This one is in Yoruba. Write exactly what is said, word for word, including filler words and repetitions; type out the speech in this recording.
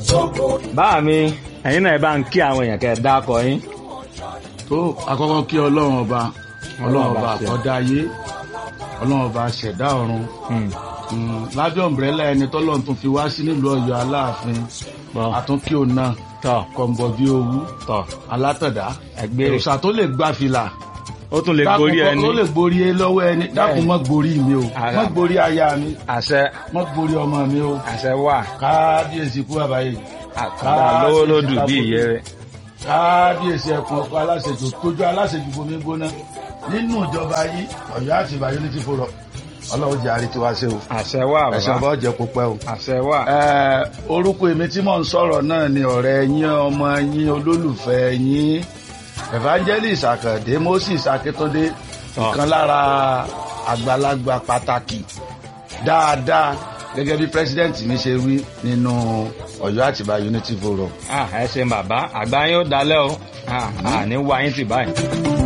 báà mi ẹ̀yin náà ẹ bá ń kí àwọn èèyàn kẹ́ ẹ dákọ yín. tó àkọ́kọ́ kí ọlọ́run ọba ọlọ́run ọba àkọ́dá ayé ọlọ́run ọba ṣẹ̀dá ọ̀run lábẹ́ ọ̀mbrẹ́là ẹni tọ́lọ́run tún fi wá sí nílùú Ọ̀yọ́ Aláàfin àtúnkí òun náà kọ̀ǹbọ̀ bí owú alátọ̀dá òòṣà tó lè gbá fìlà ó tún lè gborí ẹni ó lè gborí lọ́wọ́ ẹni dákun mọ́ gborí mi o mọ́ gborí aya mi àṣẹ mọ́ gborí ọmọ mi o àṣẹ wà kábíyèsí kú àbáyé àkàrà lówó lódù bí ìyẹ́ rẹ̀ kábíyèsí ẹkùn ọkọ aláṣejù tójú aláṣejù bomi gbóná nínú ìjọba yìí Ọ̀yọ́ àti Ìbàdàn ní ti fò rọ Ọlọ́run jẹ́ àrí tiwa ṣe o àṣẹ wà bàbá ẹ̀sìn ọba ọ̀jẹ̀ kó pẹ́ o àṣẹ wà. orúkọ èmi tí mò ń sọ̀rọ̀ náà ni ọ̀rẹ́ yín ọmọ yín olólùfẹ́ yín Evangelist Àkàndé Moses Akíntúndé ìkan lára àgbàlagbà pàtàkì dáadáa gẹ́gẹ́ bí president mi ṣe wí nínú Ọ̀yọ́ Àtìbà Unity Forum. ẹ ṣeun bàbá àgbà yín ó dalẹ́ o àní wá yín tì báyìí.